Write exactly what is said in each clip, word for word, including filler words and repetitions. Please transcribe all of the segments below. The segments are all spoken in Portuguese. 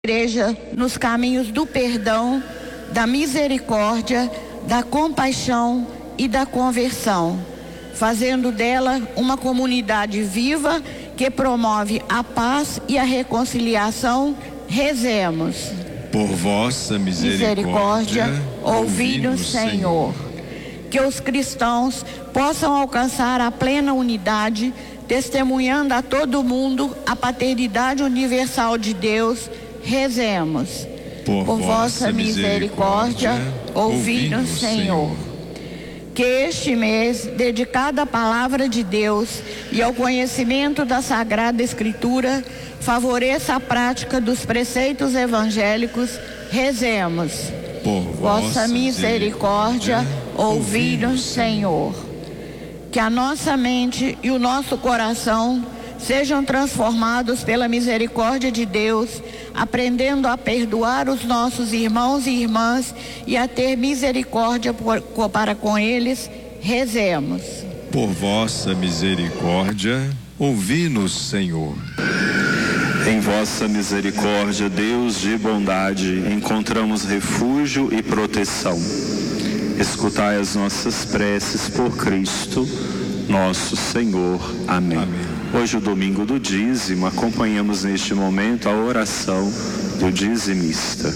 Igreja nos caminhos do perdão, da misericórdia, da compaixão e da conversão, fazendo dela uma comunidade viva que promove a paz e a reconciliação. Rezemos. Por vossa misericórdia, misericórdia ouvi-nos, Senhor. Que os cristãos possam alcançar a plena unidade, testemunhando a todo mundo a paternidade universal de Deus. Rezemos. Por, Por vossa misericórdia, ouvi-nos, Senhor. Que este mês, dedicado à palavra de Deus e ao conhecimento da Sagrada Escritura, favoreça a prática dos preceitos evangélicos. Rezemos. Por vossa misericórdia, ouvi-nos, Senhor. Que a nossa mente e o nosso coração sejam transformados pela misericórdia de Deus, aprendendo a perdoar os nossos irmãos e irmãs e a ter misericórdia por, para com eles. Rezemos. Por vossa misericórdia, ouvi-nos, Senhor. Em vossa misericórdia, Deus de bondade, encontramos refúgio e proteção. Escutai as nossas preces por Cristo, nosso Senhor. Amém. Amém. Hoje, o domingo do dízimo, acompanhamos neste momento a oração do dizimista.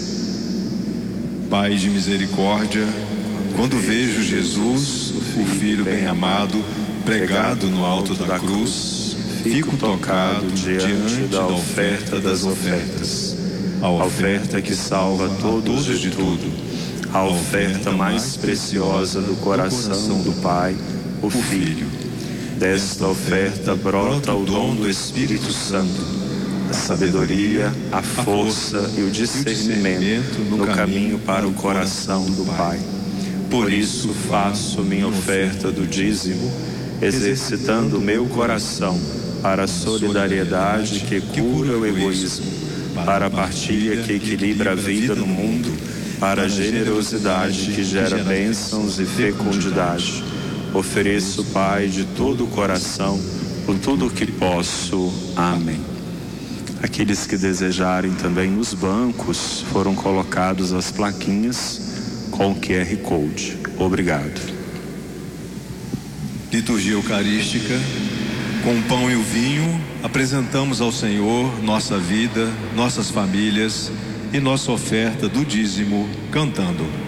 Pai de misericórdia, quando vejo Jesus, o Filho bem-amado, pregado no alto da cruz, fico tocado diante da oferta das ofertas, a oferta que salva todos de tudo, a oferta mais preciosa do coração do Pai, o Filho. Desta oferta brota o dom do Espírito Santo, a sabedoria, a força e o discernimento no caminho para o coração do Pai. Por isso faço minha oferta do dízimo, exercitando meu coração para a solidariedade que cura o egoísmo, para a partilha que equilibra a vida no mundo, para a generosidade que gera bênçãos e fecundidade. Ofereço, Pai, de todo o coração, por tudo o que posso. Amém. Aqueles que desejarem também nos bancos, foram colocados as plaquinhas com o Q R Code. Obrigado. Liturgia Eucarística. Com o pão e o vinho, apresentamos ao Senhor nossa vida, nossas famílias e nossa oferta do dízimo, cantando.